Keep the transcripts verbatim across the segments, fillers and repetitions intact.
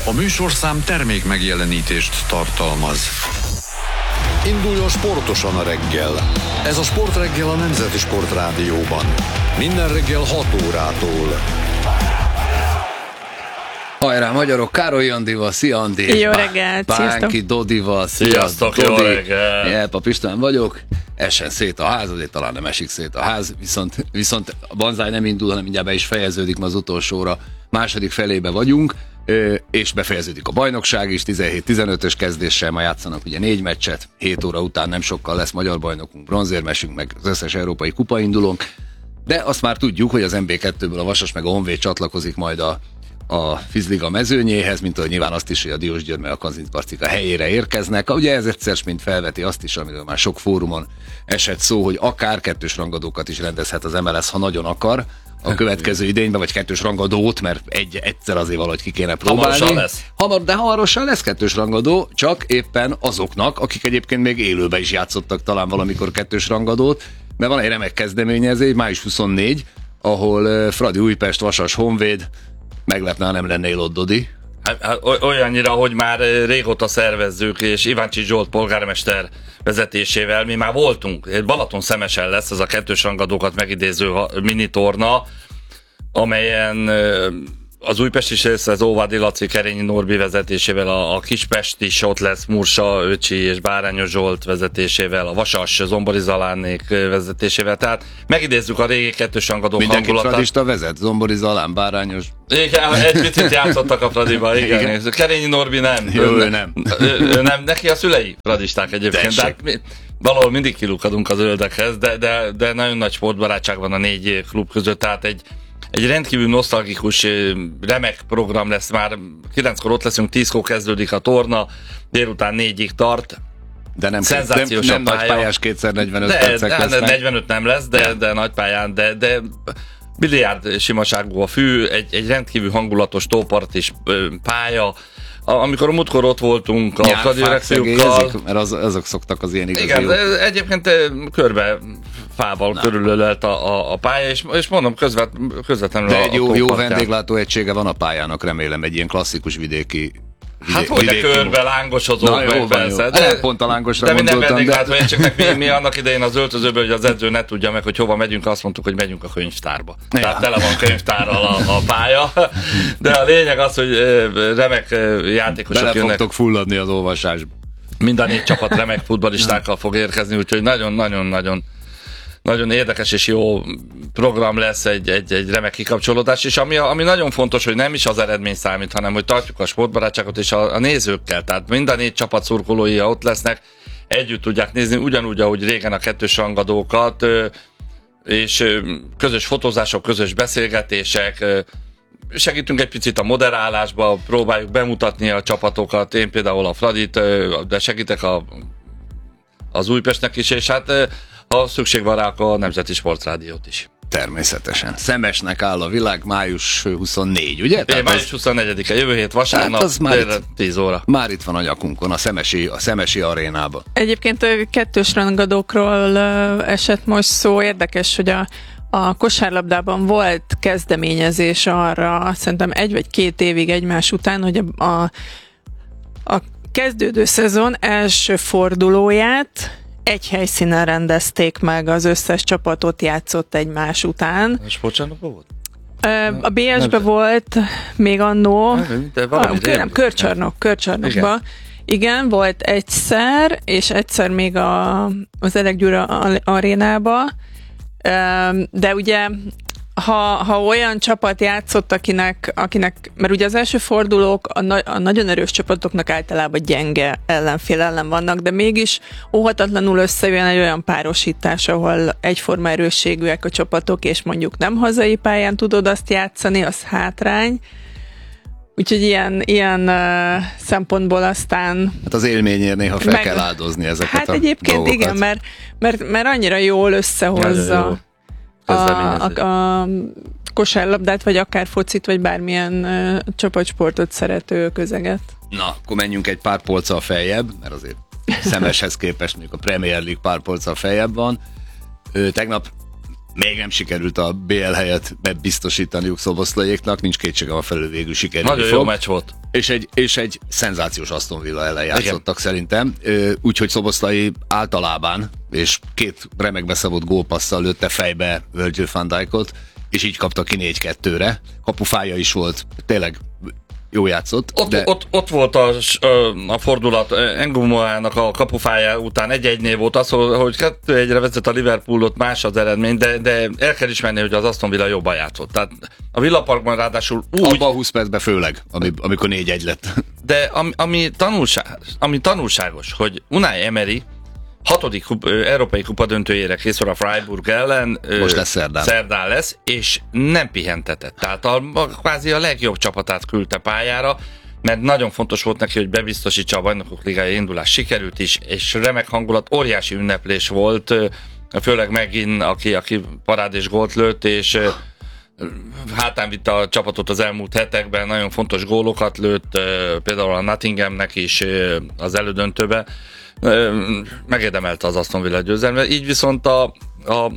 A műsorszám termék megjelenítést tartalmaz. Induljon sportosan a reggel. Ez a Sportreggel a Nemzeti Sportrádióban. Minden reggel hat órától. Hajrá magyarok, Károly Andival, szia Andi! Jó reggelt, sziasztok! Bánki Dodival, szia Sziasztok, Dodi. jó reggelt! Jelpa István vagyok, essen szét a ház, azért talán nem esik szét a ház, viszont, viszont a banzáj nem indul, hanem mindjárt be is fejeződik, ma az utolsó óra második felébe vagyunk, és befejeződik a bajnokság is, tizenhét tizenötös kezdéssel, ma játszanak ugye négy meccset, hét óra után nem sokkal lesz magyar bajnokunk, bronzérmesünk, meg az összes európai kupaindulónk, de azt már tudjuk, hogy az en bé kettőből a Vasas meg a Honvéd csatlakozik majd a a Fizliga mezőnyéhez, mint ahogy nyilván azt is, hogy a Diósgyőr meg a Kazincbarcika helyére érkeznek. Ugye ez egyszer mint felveti azt is, amiről már sok fórumon esett szó, hogy akár kettős rangadókat is rendezhet az em el es, ha nagyon akar a következő idényben, vagy kettős rangadót, mert egy, egyszer azért valahogy ki kéne próbálni. Hamarosan lesz. Hamar, de hamarosan lesz kettős rangadó, csak éppen azoknak, akik egyébként még élőben is játszottak talán valamikor kettős rangadót, mert van egy remek kezdeményezés, május huszonnégy, ahol Fradi Újpest, Vasas Honvéd, meglepne, ha nem lennél ott, Dodi. Hát, olyannyira, hogy már régóta szervezzük, és Iváncsi Zsolt polgármester vezetésével mi már voltunk. Balaton Szemesen lesz ez a kettős rangadókat megidéző minitorna, amelyen az Újpest is lesz, az Óvádi Laci, Kerényi Norbi vezetésével, a, a Kispest is ott lesz, Mursa Öcsi és Bárányos Zsolt vezetésésével, a Vasas Zombori Zalánék vezetésével, tehát megidézzük a régi kettős rangadók hangulatát. hangulatát. Mindenki fradista vezet, Zombori Zalán, Bárányos. Igen, egy picit játszottak a Fradiba, igen. igen. Kerényi Norbi nem. Jó, ő nem. Ő, ő nem. Neki a szülei fradisták egyébként. De hát mi, valahol mindig kilukadunk az öldekhez, de, de, de nagyon nagy sportbarátság van a négy klub között, tehát egy Egy rendkívül nosztalgikus, remek program lesz már. kilenckor ott leszünk, tízkor kezdődik a torna, délután négyig tart. De nem, szenzációs nem, nem a pálya. Nagypályás kétszer negyvenöt de, percek de, lesznek. negyvenöt nem lesz, de, de nagypályán, de, de biliárd simaságú a fű, egy, egy rendkívül hangulatos tópartis pálya. Amikor a múltkor ott voltunk a Fradi-fiúkkal. Mert az, azok szoktak az ilyen igazi. Igen, jó. de egyébként körbe fával Na. körülölelt a, a, a pálya, és, és mondom, közvet, közvetlenül de a, egy jó, a jó vendéglátó egysége van a pályának, remélem, egy ilyen klasszikus vidéki. Hát hogy a körbe lángosozók meg persze. De pont a lángosra de gondoltam. De minden vendéglátó egységnek mi, mi annak idején az öltözőből, hogy az edző ne tudja meg, hogy hova megyünk, azt mondtuk, hogy megyünk a könyvtárba. Ja. Tehát tele van könyvtárral a, a pálya. De a lényeg az, hogy remek játékosok Bele jönnek. fogtok fulladni az olvasásba. Mind a négy csapat remek futballistákkal fog érkezni, úgyhogy nagyon-nagyon-nagyon nagyon érdekes és jó program lesz, egy, egy, egy remek kikapcsolódás, és ami, ami nagyon fontos, hogy nem is az eredmény számít, hanem hogy tartjuk a sportbarátságot és a, a nézőkkel, tehát mind a négy csapat szurkolói ott lesznek, együtt tudják nézni, ugyanúgy, ahogy régen a kettős rangadókat, és közös fotózások, közös beszélgetések, segítünk egy picit a moderálásba, próbáljuk bemutatni a csapatokat, én például a Fradit, de segítek a, az Újpestnek is, és hát ha szükség van rá, a Nemzeti Sportrádiót is. Természetesen. Szemesnek áll a világ, május huszonnégy, ugye? É, május az... huszonnegyedike, jövő hét vasárnap, itt, tíz óra. Már itt van a nyakunkon, a Szemesi, a Szemesi arénába. Egyébként kettős rangadókról esett most szó, érdekes, hogy a A kosárlabdában volt kezdeményezés arra, szerintem egy vagy két évig egymás után, hogy a, a, a kezdődő szezon első fordulóját egy helyszínen rendezték meg, az összes csapatot játszott egymás után. A sportcsarnokban volt? A bé es-be volt még annó, a, nem, körcsarnok, körcsarnokba. Igen. Igen, volt egyszer, és egyszer még a, az Eleggyőr arénába, de ugye ha, ha olyan csapat játszott, akinek, akinek, mert ugye az első fordulók a, na, a nagyon erős csapatoknak általában gyenge ellenfél ellen vannak, de mégis óhatatlanul összejön egy olyan párosítás, ahol egyforma erősségűek a csapatok, és mondjuk nem hazai pályán tudod azt játszani, az hátrány. Úgyhogy ilyen, ilyen uh, szempontból aztán... Hát az élményért néha fel meg, kell áldozni ezeket hát a egyébként dolgokat. Igen, mert, mert, mert annyira jól összehozza jó. A, a, a kosárlabdát, vagy akár focit, vagy bármilyen uh, csapatsportot szerető közeget. Na, akkor menjünk egy pár polccal feljebb, mert azért Szemeshez képest mondjuk a Premier League pár polccal feljebb van. Ő, tegnap még nem sikerült a bé el helyet bebiztosítaniuk Szoboszlaiéknak, nincs kétségem a felül végül sikerülni Nagyon fog. jó meccs volt. És egy, és egy szenzációs Aston Villa ellen játszottak szerintem, úgyhogy Szoboszlai általában, és két remek beszavott gólpasszal lőtte fejbe Virgil van Dijkot, és így kapta ki négy kettőre. Kapufája is volt, tényleg jó játszott. Ott, de... ott, ott volt a, a fordulat, Engumoának a kapufája után egy-egynél volt az, hogy kettő egyre vezet a Liverpoolot, más az eredmény, de, de el kell ismerni, hogy az Aston Villa jobban játszott. Tehát a Villa Parkban ráadásul úgy... Abban a húsz percben főleg, ami, amikor négy egy lett. De ami, ami, tanulság, ami tanulságos, hogy Unai Emery hatodik kup, európai kupa döntőjére készül a Freiburg ellen. Most lesz szerdán. Szerdán lesz, és nem pihentetett. Tehát a, a, kvázi a legjobb csapatát küldte pályára, mert nagyon fontos volt neki, hogy bebiztosítsa a Bajnokok Ligája indulás. Sikerült is, és remek hangulat, óriási ünneplés volt, főleg megint, aki, aki parád és gólt lőtt, és hátán vitte a csapatot az elmúlt hetekben, nagyon fontos gólokat lőtt, például a Nottinghamnek is az elődöntőbe. Megérdemelte az Aston Villa győzelmet, így viszont a, a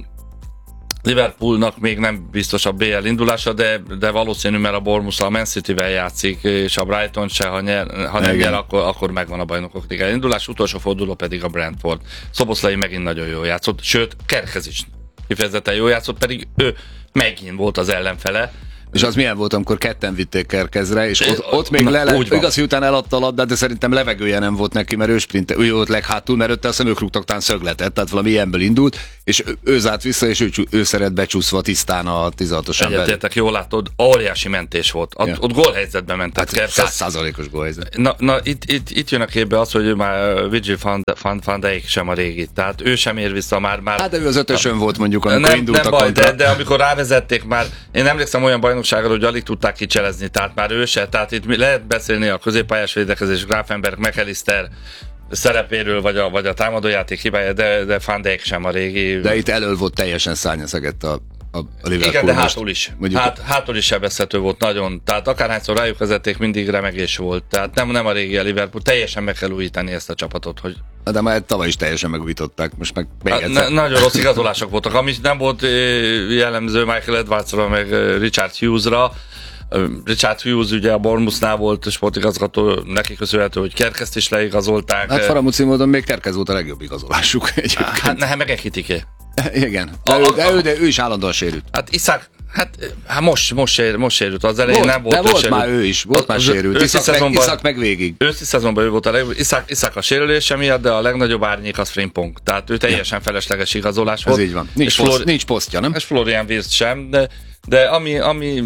Liverpoolnak még nem biztos a bé el indulása, de, de valószínű, mert a Bournemouth a Man Cityvel játszik, és a Brighton se, ha, nyer, ha nem nyer, akkor, akkor megvan a Bajnokok Ligája indulás, utolsó forduló pedig a Brentford. Szoboszlai megint nagyon jól játszott, sőt, Kerkez is kifejezetten jól játszott, pedig ő megint volt az ellenfele. És az milyen volt, amikor ketten vitték Kerkezre, és ott, ott még le, igaz, hogy utána eladta a labdát, de szerintem levegője nem volt neki, mert ő sprinte, ő volt leghátul, mert ott aztán ők rúgtak tán szögletet, tehát valami ilyenből indult, és ő, ő zárt vissza, és ő, ő szeret becsúszva tisztán a tizenhatos ember. Egyetértek, jól látod, óriási mentés volt. Ott, ja. ott gólhelyzetben mentett hát száz százalékos gólhelyzet. Na, na itt, itt, itt jön a képbe az, hogy ő már Virgil van, van, van Dijk sem a régi, tehát ő sem ér vissza már. már hát ő az ötösön volt mondjuk, amikor nem, indult nem a baj, de, de amikor rávezették már, én emlékszem olyan bajnokságra, hogy alig tudták kicselezni, tehát már ő se, tehát itt lehet beszélni a középpályás védekezés, Grafenberg, McAllister szerepéről, vagy a, vagy a támadójáték hibája, de, de Van Dijk sem a régi. De itt elől volt teljesen szárnyaszegett a, a, a Liverpool. Igen, de hátul is. Mondjuk Hát, hátul is sebezhető volt nagyon. Tehát akárhányszor rájuk vezették, mindig remegés volt. Tehát nem, nem a régi a Liverpool. Teljesen meg kell újítani ezt a csapatot, hogy... De már tavaly is teljesen megújították, most meg még hát, ne, nagyon rossz igazolások voltak. Ami nem volt jellemző Michael Edwardsra, meg Richard Hughesra. Richard Hughes ugye a Bournemouthnál volt sportigazgató, neki köszönhető, hogy Kerkezt is leigazolták. Hát faramúci módon még Kerkez volt a legjobb igazolásuk egyébként. Hát nehem meg Ekitike. Igen, de, a, ő, de, ő, de ő is állandóan sérült. Hát Iszák, hát, hát most, most, sér, most sérült, az elején volt, nem volt. De volt sérült. Már ő is, volt az, már sérült. Iszák meg, Iszák meg végig. Őszi szezonban ő volt a legjobb. Iszák, Iszák a sérülése miatt, de a legnagyobb árnyék az Frimpong. Tehát ő teljesen ja. felesleges igazolás volt. Ez így van. Nincs, poszt, Flor- nincs posztja, nem? És Florian Wirtz sem, de, de ami, ami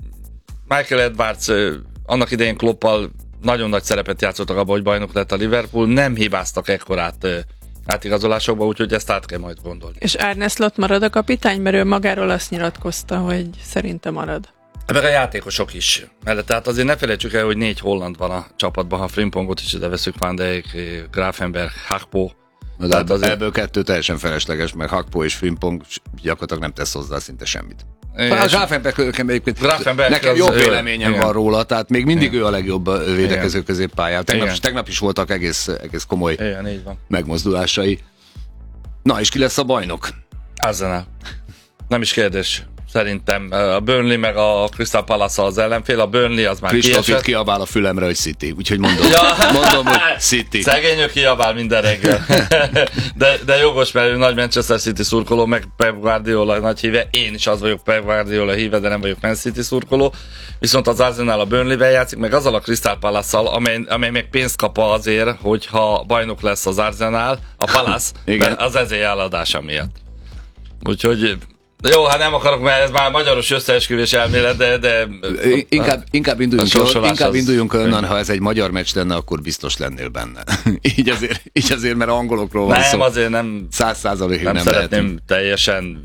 Michael Edwards annak idején Kloppal nagyon nagy szerepet játszottak abban, hogy bajnok lett a Liverpool, nem hibáztak ekkorát átigazolásokba, úgyhogy ezt át kell majd gondolni. És Arne Slot marad a kapitány, mert ő magáról azt nyilatkozta, hogy szerinte marad. Meg a játékosok is. Mert tehát azért ne felejtsük el, hogy négy holland van a csapatban, ha Frimpongot is ide veszük, Van Dijk, Grafenberg, Hakpo. De hát azért... ebből kettő teljesen felesleges, mert Hakpo és Frimpong gyakorlatilag nem tesz hozzá szinte semmit. A Grafenberg egyébként nekem jobb véleményem van róla, tehát még mindig igen. ő a legjobb védekező középpályán. Tegnap, tegnap is voltak egész, egész komoly igen, így van. megmozdulásai. Na és ki lesz a bajnok? Arsenal. Nem is kérdés. Szerintem a Burnley meg a Crystal Palace az ellenfél, a Burnley az már Kristóf kiesett. itt kiabál a fülemre, hogy City, úgyhogy mondom, ja. mondom hogy City. Szegényük kiabál minden reggel. De, de jogos, mert ő nagy Manchester City szurkoló, meg Pep Guardiola nagy híve. Én is az vagyok Pep Guardiola híve, de nem vagyok Man City szurkoló. Viszont az Arsenal a Burnley-vel játszik, meg azzal a Crystal Palace-szal, amely, amely meg pénzt kap azért, hogyha bajnok lesz az Arsenal, a Palace, az ezért eladása miatt. Úgyhogy de jó, hát nem akarok, mert ez már magyaros összeesküvés elmélet, de... de inkább, inkább induljunk, inkább induljunk az... onnan, ha ez egy magyar meccs lenne, akkor biztos lennél benne. így, azért, így azért, mert angolokról van nem, szó. Nem, azért nem... Száz százalékig nem, nem szeretném lehetünk. teljesen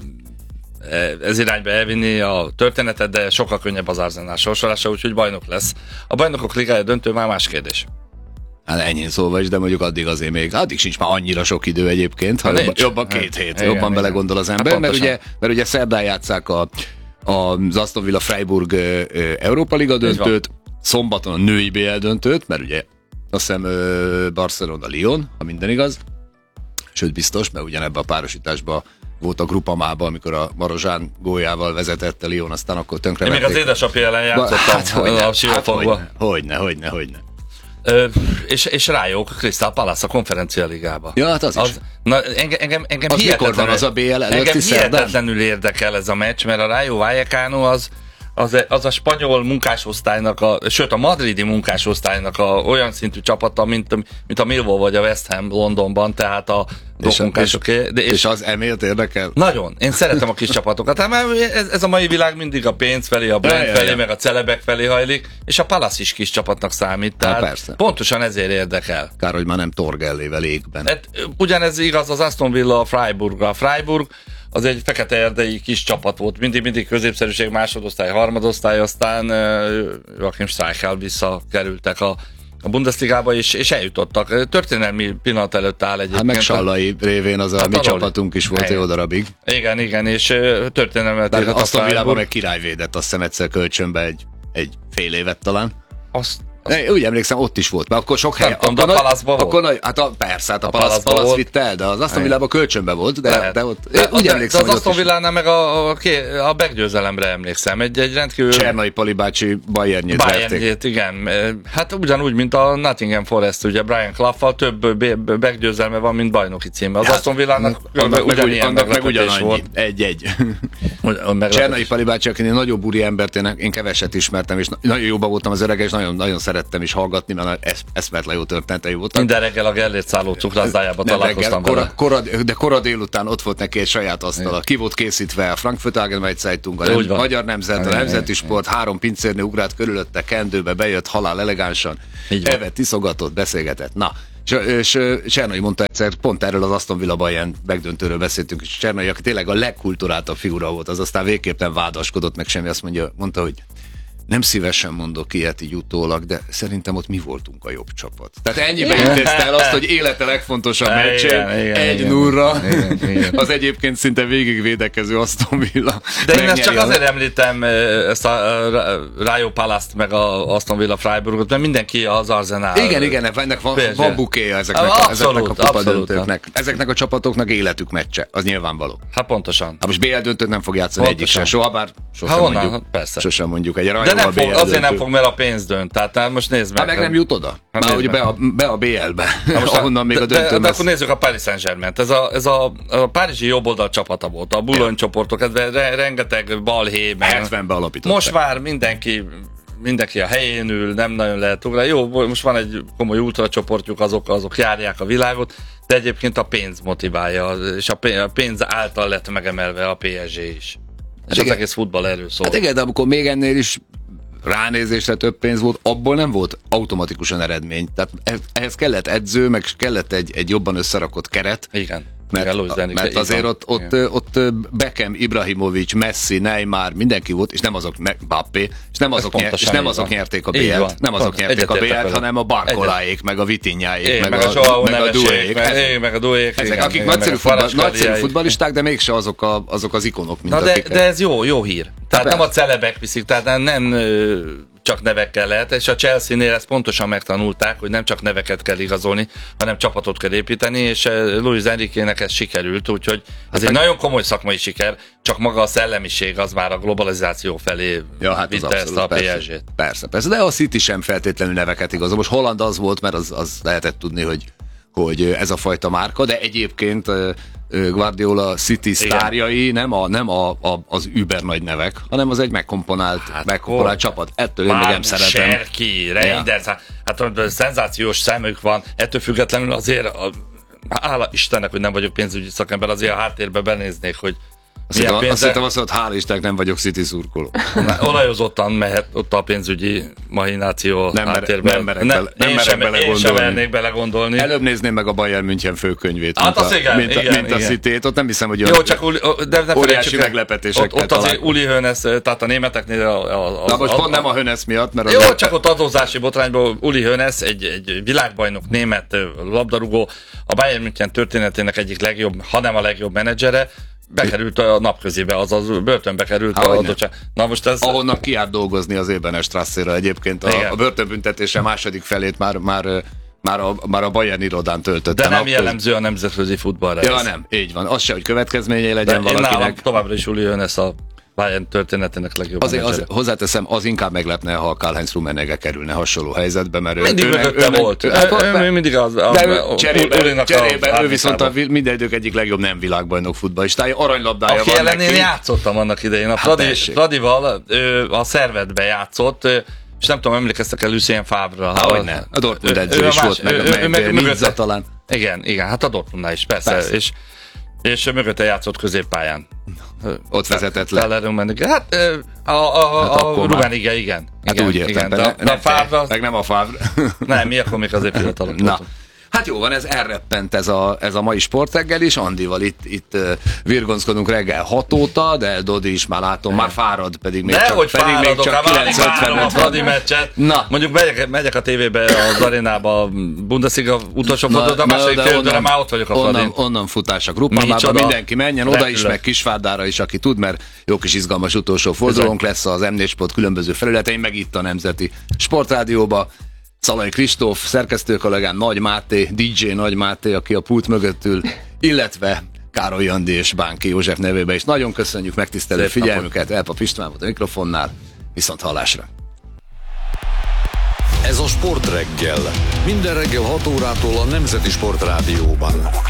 ez irányba elvinni a történetet, de sokkal könnyebb az Arsenal sorsolása, úgyhogy bajnok lesz. A Bajnokok Ligája döntő már más kérdés. Hát ennyi szólva is, de mondjuk addig azért még, addig sincs már annyira sok idő egyébként, ha jobban, jobban két hét, igen, jobban igen. belegondol az ember, hát mert, ugye, mert ugye szerdán játsszák a, a Aston Villa Freiburg Európa Liga döntőt, szombaton a női bé el döntőt, mert ugye azt hiszem Barcelona Lyon, ha minden igaz, sőt biztos, mert ugyanebben a párosításban volt a Grupamában, amikor a Marozsán góljával vezetett a Lyon, aztán akkor tönkre Én még az édesapja ellen játszottam hát, hogyne, a Siófokban. Hát, hogyne, hogyne, hogyne. Ö, és, és rájuk a Crystal Palace a konferencia ligába. Ja, hát az, az is. Na, engem, engem, engem az mikor van az a bé el engem hihetetlenül érdekel ez a meccs, mert a Rayo Vallecano az, az, az a spanyol munkásosztálynak, a, sőt a madridi munkásosztálynak a, olyan szintű csapata, mint, mint a Millwall vagy a West Ham Londonban, tehát a dokmunkásoké. És, és, és az emiatt érdekel? Nagyon. Én szeretem a kis csapatokat. Hát ez, ez a mai világ mindig a pénz felé, a brand ja, felé, ja, ja. meg a celebek felé hajlik, és a Palace is kis csapatnak számít. Tehát persze. Pontosan ezért érdekel. Kár, hogy már nem Torgellével égben. Hát, ugyanez igaz az Aston Villa a Freiburgra. A Freiburg az egy fekete erdei kis csapat volt. Mindig, mindig középszerűség, másodosztály, harmadosztály, aztán uh, Joachim Streichel visszakerültek a, a Bundesligába, és, és eljutottak. Történelmi pillanat előtt áll egyébként. Hát meg Sallai révén az a hát mi arról, csapatunk is volt jó darabig. Igen, igen, és uh, történelmet. De Aston Villában meg királyvédett, azt hiszem egyszer kölcsönbe egy, egy fél évet talán. Azt Én úgy emlékszem, ott is volt, mert akkor sok hely. Akkor a Palace-ban volt? Nagy, hát a, persze, hát a, a Palace, Palace vitte el, de az Aston Villában kölcsönben volt, de, de ott de, úgy de, emlékszem, de az Aston Villánál meg a, a, a meggyőzelemre emlékszem. Egy, egy rendkívül... Csernai Pali bácsi Bayernjét verték. Igen. Hát ugyanúgy, mint a Nottingham Forest, ugye Brian Clough-val több meggyőzelme van, mint bajnoki címe. Az hát, Aston Villának ugyanilyen meglepetés volt. Egy-egy. Csernai Pali bácsi, akinél nagyobb úri embert én, én keveset ismertem, és nagyon jóban voltam az öreg, és nagyon, nagyon szerettem is hallgatni, mert esz, eszmetlen jó történetei voltak. Minden reggel a Gellért szálló cukrászdájába találkoztam reggel, kora, kora, de kora délután ott volt neki egy saját asztala. Ki volt készítve a Frankfurt Allgemeine Zeitung, a nem, Magyar Nemzet, a Nemzeti Sport, három pincérnő ugrált körülötte, kendőbe bejött, halál elegánsan, evett, iszogatott, beszélgetett. Na, és Csernai mondta egyszer, pont erről az Aston Villa Bayern megdöntőről beszéltünk, és Csernai, aki tényleg a legkulturáltabb figura volt, az aztán végképp nem vádaskodott meg semmi, azt mondja, mondta, hogy nem szívesen mondok ilyet így utólag, de szerintem ott mi voltunk a jobb csapat. Tehát ennyiben intézte el azt, hogy élete legfontosabb meccsen, egy nullra, az egyébként szinte végigvédekező Aston Villa. De én ezt csak az... azért említem ezt a Rayo Palace-t meg a Aston Villa Freiburgot, mert mindenki az Arsenal. Igen, igen, ennek van, van bukéja ezeknek, abszolút, ezeknek a kupadöntőknek. Ezeknek a csapatoknak életük meccse, az nyilvánvaló. Hát pontosan. Hát most bé el döntőt nem fog játszani egyik sem, soha, bár sosem ha mondjuk. Onnan, persze. Sosem mondjuk egy De nem fog, azért nem fog, mert a pénz dönt. Tehát most nézd meg. Hát meg nem jut oda. Hát már ugye be a, be a bé el-be, ahonnan még a döntő de, de, de akkor nézzük a Paris Saint-Germaint. Ez a, ez a, a párizsi jobboldal csapata volt. A Boulogne csoportok, ez re, rengeteg balhében. hetvenben alapították. Most már mindenki mindenki a helyén ül, nem nagyon lehet ugrálni. Jó, most van egy komoly ultracsoportjuk, azok, azok járják a világot, de egyébként a pénz motiválja, és a pénz által lett megemelve a pé es gé is. És hát az egész futball erről szól. Hát igen, de amikor még ennél is ránézésre több pénz volt, abból nem volt automatikusan eredmény. Tehát ehhez kellett edző, meg kellett egy, egy jobban összerakott keret. Igen. Mert, mert azért ott, ott, ott Beckham, Ibrahimovic, Messi, Neymar, mindenki volt, és nem azok, Mbappé, és nem azok, nyer, és nem azok nyerték a bé el-t, nem azok nyerték a bé el-t, hanem a Barcoláék, meg a Vitinháék, meg, meg a, meg a Duék. Meg a Duék. Ezek, igen, akik nagyszerű, futball, nagyszerű futballisták, de mégse azok, a, azok az ikonok, mint Na akik. De, de ez jó, jó hír. Tehát nem a celebek viszik, tehát nem, nem csak nevekkel lehet, és a Chelsea-nél ezt pontosan megtanulták, hogy nem csak neveket kell igazolni, hanem csapatot kell építeni, és Luis Enrique-nek ez sikerült, úgyhogy ez egy nagyon komoly szakmai siker, csak maga a szellemiség az már a globalizáció felé ja, hát vitte ezt a pé es gét. Persze, persze, de a City sem feltétlenül neveket igazol. Most Holland az volt, mert az, az lehetett tudni, hogy, hogy ez a fajta márka, de egyébként Guardiola City sztárjai nem, a, nem a, a, az über nagy nevek, hanem az egy megkomponált, hát megkomponált csapat. Ettől én még nem szeretem. Serki, Reinders, ja. Hát a szenzációs szemük van, ettől függetlenül azért a, hála Istennek, hogy nem vagyok pénzügyi szakember, azért a háttérbe benéznék, hogy azt hittem, pénze... azt hittem azt, hogy hála Istennek nem vagyok City szurkoló. Olajozottan mehet ott a pénzügyi mahináció nem háttérben. Nem merek, nem, nem merek belegondolni. Én sem mernék belegondolni. Előbb nézném meg a Bayern München főkönyvét, hát mint, az a, igen, mint, igen, a, mint a City-t. Ott nem hiszem, hogy jó, csak Uli, de nem óriási meglepetésekkel ott, ott azért Uli Hoeneß, tehát a németeknél a, a, Na most a, pont nem a Hoeneß miatt, mert... Jó, az csak ott adózási botrányból Uli Hoeneß, egy, egy világbajnok német labdarúgó, a Bayern München történetének egyik legjobb, hanem a legjobb menedzsere, bekerült a napközébe, azaz börtönbe került Há, a adottság. Na most ez... Ahonnan kiárt dolgozni az Ébenes Strasszéra egyébként. A, a börtönbüntetése második felét már, már Már a, már a Bayern irodán töltöttem. De nem akkor... jellemző a nemzetközi futballra. Ja, ez. nem, így van. Az se, hogy következményei legyen De én nálam valakinek. továbbra is Uli Hoeneß a Bayern történetének legjobb Azért az, menedzsere. hozzáteszem, az inkább meglepne, ha Karl-Heinz Rummenigge kerülne hasonló helyzetbe, mert ő... Mindig ő, mögötte ő, volt. Ő, Ő, ő, ő mindig az... A, de ő a, cserébe, Ulinak cserébe a ő viszont a árnyékában. minden idők egyik legjobb nem világbajnok futballistája, aranylabdája Aki van ellen én neki. játszottam annak idején. A Hát Fradi, tessék. Fradival ő, a szervedbe játszott, ő, és nem tudom, emlékeztek el Lucien Favre-ra. Hogyne. A Dortmund Ő- edző ő a is más- volt, meg, ő- ő- meg, meg meg mögötte- Nizza talán. Igen, igen, hát a Dortmundnál is, persze. Persze. És, és mögötte játszott középpályán. Ott vezetett le. Feller Rummenigge. Hát ö, a, a, Hát a, akkor a már. Rummenigge, igen. Hát igen, úgy értem. igen. De De, ne, de ne a Favre, te, meg nem a Favre. nem, mi akkor még azért fiatalok Na. voltunk. Hát jó van, ez elreppent ez a, ez a mai sportreggel is. Andival itt, itt uh, virgonckodunk reggel hat óta, de Dodi is már látom, már fárad, pedig még Nehogy csak, pedig még fáradok, csak hát már alig várom a kilenc ötven Fradi van. meccset. Na. Mondjuk megyek, megyek a tévébe az arénába, a Bundesliga utolsó forduló, de a második de fél időre már ott vagyok a onnan, Fradin. onnan futás a Gruppamába, Micsoda mindenki menjen, oda is, repülő. meg Kisvárdára is, aki tud, mert jó kis izgalmas utolsó fordulónk lesz az em négy Sport különböző felületein, meg itt a Nemzeti Sportrádióba. Szalai Kristóf, szerkesztő kollégám, Nagy Máté, dé dzsé Nagy Máté, aki a pult mögött ül, illetve Károly Andi és Bánki József nevében is. Nagyon köszönjük megtisztelő Szép figyelmüket, Elpap István volt a mikrofonnál, viszont hallásra. Ez a Sportreggel. Minden reggel hat órától a Nemzeti Sportrádióban.